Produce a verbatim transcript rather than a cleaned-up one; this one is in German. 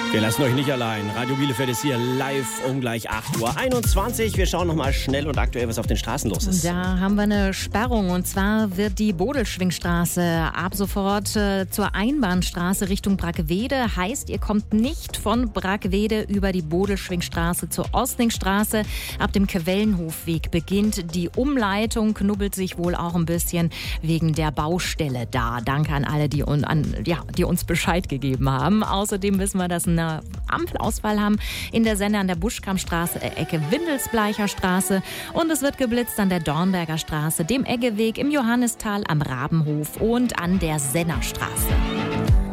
Wir lassen euch nicht allein. Radio Bielefeld ist hier live um gleich acht Uhr einundzwanzig. Wir schauen nochmal schnell und aktuell, was auf den Straßen los ist. Da haben wir eine Sperrung. Und zwar wird die Bodelschwingstraße ab sofort äh, zur Einbahnstraße Richtung Brackwede. Heißt, ihr kommt nicht von Brackwede über die Bodelschwingstraße zur Ostlingstraße. Ab dem Quellenhofweg beginnt die Umleitung. Knubbelt sich wohl auch ein bisschen wegen der Baustelle da. Danke an alle, die, un, an, ja, die uns Bescheid gegeben haben. Außerdem wissen wir, dass ein eine Ampelausfall haben in der Senne an der Buschkammstraße, Ecke Windelsbleicher Straße. Und es wird geblitzt an der Dornberger Straße, dem Eggeweg, im Johannistal, am Rabenhof und an der Sennerstraße.